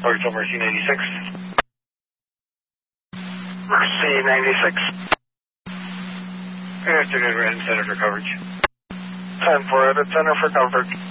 Hotel Mercy 96. Mercy 96. Good afternoon, Red Center for coverage. 10-4 at Center for coverage.